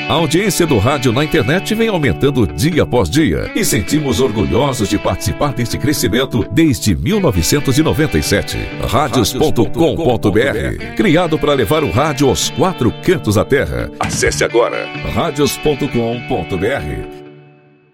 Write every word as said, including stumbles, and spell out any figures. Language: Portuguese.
A audiência do rádio na internet vem aumentando dia após dia e sentimos orgulhosos de participar deste crescimento desde mil novecentos e noventa e sete. Radios ponto com ponto br, criado para levar o rádio aos quatro cantos da terra. Acesse agora radios ponto com ponto br.